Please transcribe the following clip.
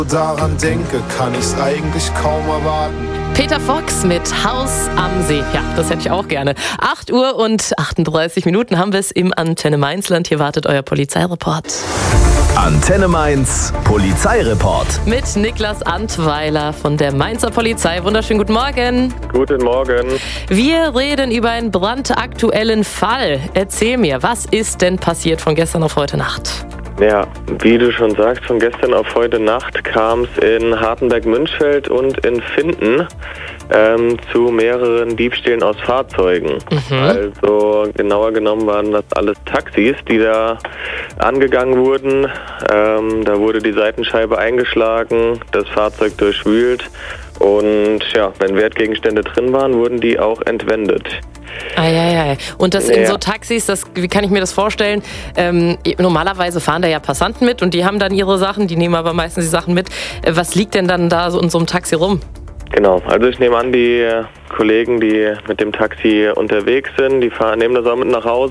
Daran denke, kann ich's eigentlich kaum erwarten. Peter Fox mit Haus am See. Ja, das hätte ich auch gerne. 8 Uhr und 38 Minuten haben wir es im Antenne Mainzland. Hier wartet euer Polizeireport. Antenne Mainz, Polizeireport. Mit Niklas Antweiler von der Mainzer Polizei. Wunderschönen guten Morgen. Guten Morgen. Wir reden über einen brandaktuellen Fall. Erzähl mir, was ist denn passiert von gestern auf heute Nacht? Ja, wie du schon sagst, von gestern auf heute Nacht kam es in Hartenberg-Münchfeld und in Finden zu mehreren Diebstählen aus Fahrzeugen. Also genauer genommen waren das alles Taxis, die da angegangen wurden. Da wurde die Seitenscheibe eingeschlagen, das Fahrzeug durchwühlt und ja, wenn Wertgegenstände drin waren, wurden die auch entwendet. Eieiei. Und das in so Taxis, wie kann ich mir das vorstellen? Normalerweise fahren da ja Passanten mit und die haben dann ihre Sachen, die nehmen aber meistens die Sachen mit. Was liegt denn dann da so in so einem Taxi rum? Genau, also ich nehme an, die Kollegen, die mit dem Taxi unterwegs sind, die nehmen das auch mit nach Hause.